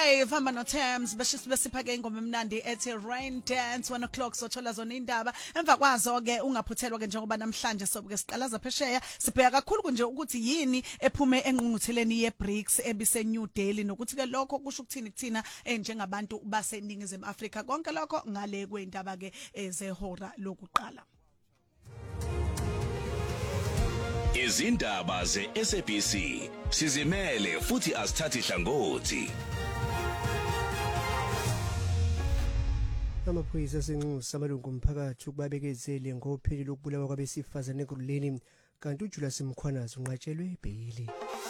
Dave hamba no Thames besiphake ingoma emnandi ethi Rain Dance 1 o'clock sothola zona indaba emva kwazo ke ungaphuthelwa ke njengoba namhlanje sobuke siqalaza phesheya sibheka kakhulu nje ukuthi yini ephume engqungqutheleni yeBRICS ebise New Delhi nokuthi ke lokho kusho ukuthini kuthina njengabantu baseningizimu Afrika konke lokho ngale kwendaba ke ezehora lokuqala. Izindaba ze-SABC sizimele futhi asithathi hlangothi. Amaphoyisa asenxusa amalungu omphakathi ukubabekezele ngopheli lokubulawa kwabesifazane eGruleni kanti uJulius Mkhwanazi unqatshelwe ibhayili.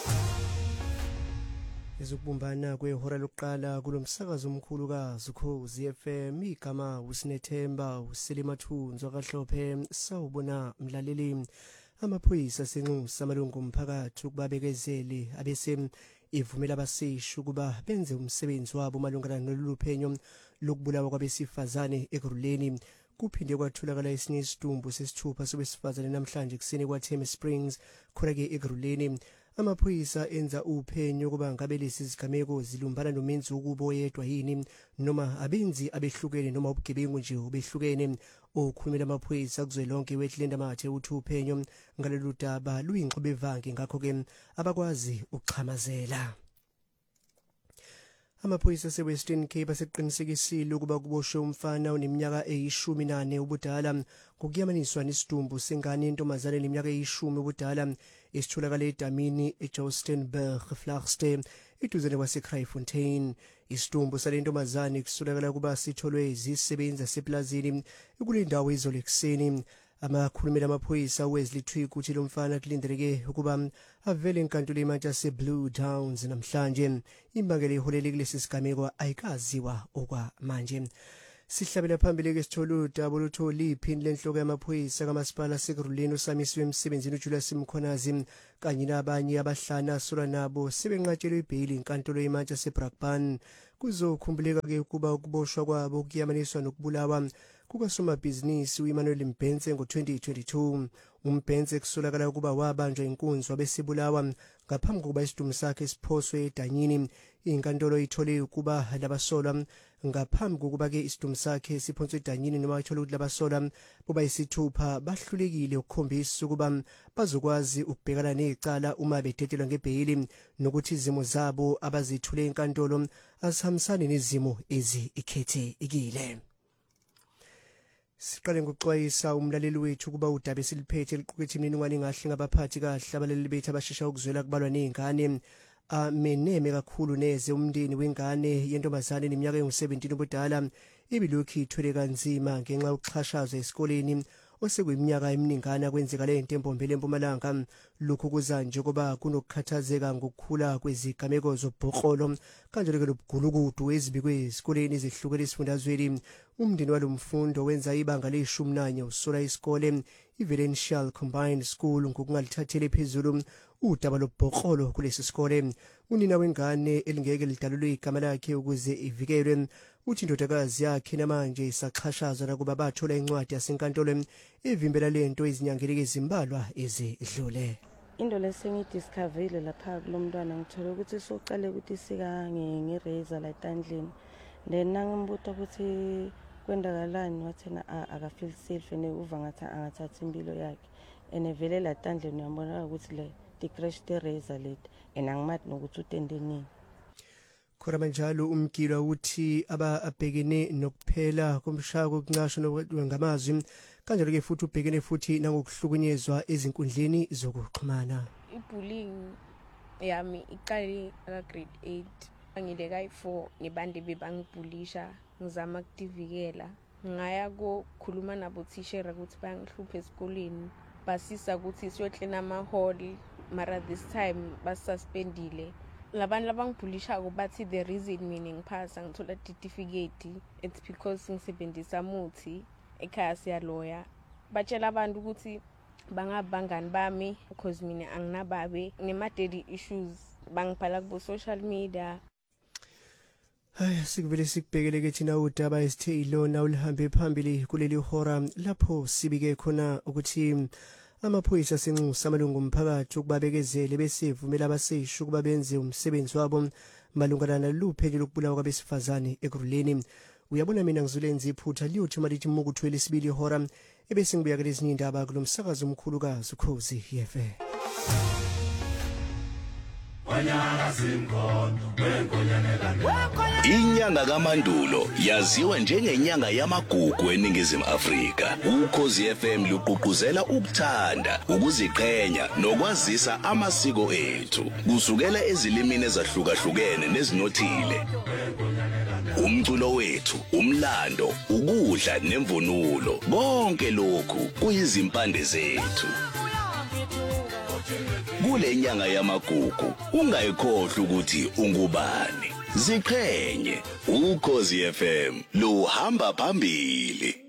Ezokubumbana kwehora lokuqala kulomsakazo omkhulu kaZukhozi FM igama uSinethemba uSelimathunzo kaHlophe sawubona mlaleli. Amaphoyisa asenxusa amalungu omphakathi ukubabekezele abese ivumela abasisho ukuba benze umsebenzi wabo malungana noluphenyo lokubulawa kwabesifazane eGruleni. Kuphinde kwatholakala esinye isidumbu sesithupha sobesifazane namhlanje kuseni kwaTheme Springs khona ke eGruleni. Amaphoyisa enza uphenyo kuba ngabe lezi zigameko zilumbana nomenzi ukubo yedwa yini noma abenzi abehlukene noma ubugebengu nje obehlukene. Okhulumela amaphoyisa kuzwelonke weTlenda Mathe uthi uphenyo ngalolu daba luyinqobevange ngakho ke abakwazi ukuxhamazela. Amaphoyisa aseWestern Cape aseqinisekisile ukuba kuboshwe umfana oneminyaka eyi14 ubudala ngokuyamaniswa nesidumbu sengane intombazane eneminyaka eyi10 ubudala esitholakala edamini eJostenburg Vlagste eduzane kwaseKraaifontein. Isidumbu sale ntombazane kusolakala kuba sitholwe izisebenzi zaseplazini kule ndawo izolo ekuseni. Amakhulumela amaphoyisa Wesley Twiku uthi lo mfana kulindeleke ukuba avele enkantolo eManchester Blue Downs namhlanje. Imbangela iholele kulesi sigameko ayikaziwa okwamanje. Sihlabela phambili ke sithola udaba olutholi iphini lenhloko yamaphoyisa kaMasipala seGruleni osamiswe emsebenzini uJulius Mkhwanazi kanye nabanye abahlanu asolwa nabo sebenqatshelwe ibhayili inkantolo eManchester Brakpan. Kuzokhumbuleka ke ukuba ukuboshwa kwabo kuyamaniswa nokubulawa kukasomabhizinisi uEmmanuel Mbhense ngo-2022. Umbhense kusolakala ukuba wabanjwa inkunzi wabesibulawa ngaphambi kokuba isidumbu sakhe siphoswe edanyini. Inkantolo ithole ukuba labasolwa ngaphambi kokuba ke isidumbu sakhe siphonswe edanyini noma ithole ukuthi labasolwa boba isithupha bahlulekile ukukhombisa ukuba bazokwazi ukubhekana necala uma bededelwa ngebhayili nokuthi izimo zabo abazithule enkantolo azihambisane nezimo ezikhethekile. Siqale ngokuxwayisa umlaleli wethu kuba udaba esiliphethe liqukethe imininingwane engahle ngabaphathi kahle abaleli bethu abashesha ukuzwela kubalwa nezingane. Meneme kakhulu neze umndeni wengane yentombazane eneminyaka engu-17 ubudala ebilokhu ithwele kanzima ngenxa yokuxhashazwa esikoleni osekuyiminyaka eminingana kwenzeka lento empombela eMpumalanga. Lokhu kuza nje kuba kunokukhathazeka ngokukhula kwezigameko zobhoqolo kanjalo ke lobugulukudu ezibikwe esikoleni ezihlukene esifundazweni. Umndeni walomfundo wenza ibanga le-11 usola isikole iValential Combined School ngokungalithathele phezulu udaba lobhoqolo kulesi sikole. Unina wengane elingeke lidalulwe igama lakhe ukuze ivikelwe uthi indodakazi yakhe namanje isaxhashazwa nakuba bathola incwadi yasenkantolo evimbela lento izinyangeni ezimbalwa ezidlule. Into lesengidiscoverile lapha kulomntwana ngithole ukuthi soqale ukuthi sika ngerazor la etandleni then nangimbuta ukuthi kwendakalani wathena akafeel safe uva ngathi angathatha impilo yakhe enevele la etandleni uyambona ukuthi le crash the razor late enangimathi nokuthi utendenini. Khona manjalo umgilwa uthi ababhekene nokuphela komshako kuncashwa ngamazwi kanjalo ke futhi ubhekene futhi nangokuhlukunyezwa ezinkundleni zokuxhumana. Ibullying yami iqale ka grade 8 ngileka i4 ngebande bebangibullisha ngizama ukudivikela ngaya kokhuluma nabo tishera ukuthi bangihluphe esikoleni basisa ukuthi siyohlena amahall mara this time basuspendile. Labantu labangibhullishako bathi the reason mina ngiphasa ngithola certificate it's because ngisebenzisa muthi ekhaya siyaloya. Batshela abantu ukuthi bangabangani bami because mina anginababe nema-daddy issues bangibhala kubo social media. Hayi sikuvele sikubhekele ke thina udaba esithe ilona ulihambe phambili kuleli hora lapho sibike khona ukuthi amaphoyisa asenxusa amalungu omphakathi ukubabekezele bese ivumela abasisho ukuba benze umsebenzi wabo malungana naluphenyo lokubulawa kwabesifazane ekuruleni. Uyabona mina ngizulenza iphutha liyothi malithi mukuthwele isibili ihora ebese ngibuyakela ezinye indaba kulomsakazo omkhulukazi uKhosi FM. Inyanga kaMandulo yaziwa njengenyanga yamagugu eNingizimu Afrika. Ukhosi FM luqhuquzela ukuthanda, ukuziqhenya nokwazisa amasiko ethu kusukela ezilimini ezahlukahlukene nezinothile. Umculo wethu, umlando, ukudla nemvunulo, konke lokhu kuyizimpande zethu. Kule nyanga yamagugu ungayikhohlwa ukuthi ungubani. Ziqhenye, Ukhosi FM luhamba phambili.